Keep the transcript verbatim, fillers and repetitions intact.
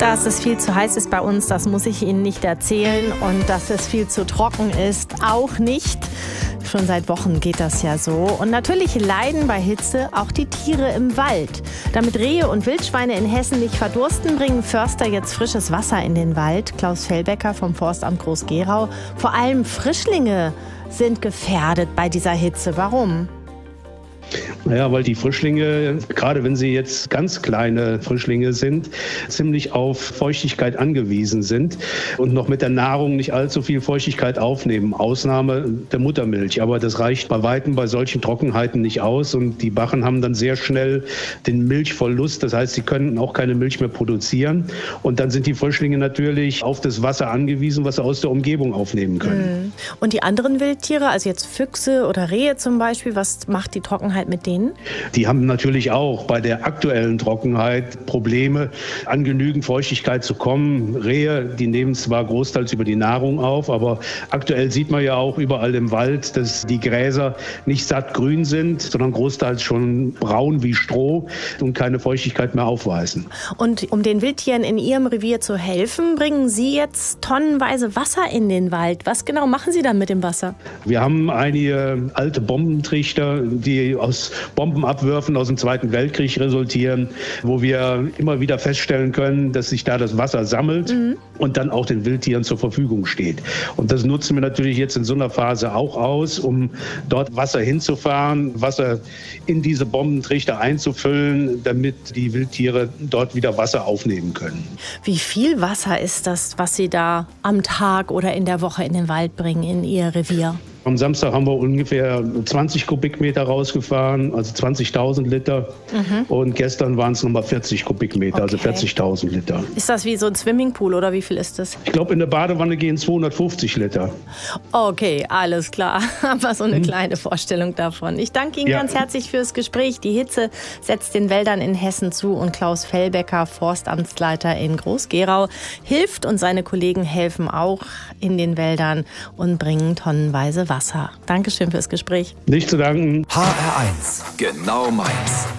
Dass es viel zu heiß ist bei uns, das muss ich Ihnen nicht erzählen. Und dass es viel zu trocken ist, auch nicht. Schon seit Wochen geht das ja so. Und natürlich leiden bei Hitze auch die Tiere im Wald. Damit Rehe und Wildschweine in Hessen nicht verdursten, bringen Förster jetzt frisches Wasser in den Wald. Klaus Fellbecker vom Forstamt Groß-Gerau. Vor allem Frischlinge sind gefährdet bei dieser Hitze. Warum? Naja, weil die Frischlinge, gerade wenn sie jetzt ganz kleine Frischlinge sind, ziemlich auf Feuchtigkeit angewiesen sind und noch mit der Nahrung nicht allzu viel Feuchtigkeit aufnehmen. Ausnahme der Muttermilch. Aber das reicht bei Weitem bei solchen Trockenheiten nicht aus. Und die Bachen haben dann sehr schnell den Milchverlust. Das heißt, sie können auch keine Milch mehr produzieren. Und dann sind die Frischlinge natürlich auf das Wasser angewiesen, was sie aus der Umgebung aufnehmen können. Und die anderen Wildtiere, also jetzt Füchse oder Rehe zum Beispiel, was macht die Trockenheit mit denen? Die haben natürlich auch bei der aktuellen Trockenheit Probleme, an genügend Feuchtigkeit zu kommen. Rehe, die nehmen zwar großteils über die Nahrung auf, aber aktuell sieht man ja auch überall im Wald, dass die Gräser nicht sattgrün sind, sondern großteils schon braun wie Stroh und keine Feuchtigkeit mehr aufweisen. Und um den Wildtieren in Ihrem Revier zu helfen, bringen Sie jetzt tonnenweise Wasser in den Wald. Was genau machen Sie dann mit dem Wasser? Wir haben einige alte Bombentrichter, die aus Bombenabwürfen aus dem Zweiten Weltkrieg resultieren, wo wir immer wieder feststellen können, dass sich da das Wasser sammelt mhm. und dann auch den Wildtieren zur Verfügung steht. Und das nutzen wir natürlich jetzt in so einer Phase auch aus, um dort Wasser hinzufahren, Wasser in diese Bombentrichter einzufüllen, damit die Wildtiere dort wieder Wasser aufnehmen können. Wie viel Wasser ist das, was Sie da am Tag oder in der Woche in den Wald bringen, in Ihr Revier? Am Samstag haben wir ungefähr zwanzig Kubikmeter rausgefahren, also zwanzigtausend Liter. Mhm. Und gestern waren es nochmal vierzig Kubikmeter, okay. also vierzigtausend Liter. Ist das wie so ein Swimmingpool oder wie viel ist das? Ich glaube, in der Badewanne gehen zweihundertfünfzig Liter. Okay, alles klar. Aber so eine hm. kleine Vorstellung davon. Ich danke Ihnen ja. ganz herzlich fürs Gespräch. Die Hitze setzt den Wäldern in Hessen zu und Klaus Fellbecker, Forstamtsleiter in Groß-Gerau, hilft und seine Kollegen helfen auch in den Wäldern und bringen tonnenweise Wasser. Wasser. Dankeschön fürs Gespräch. Nicht zu danken. H R eins. Genau meins.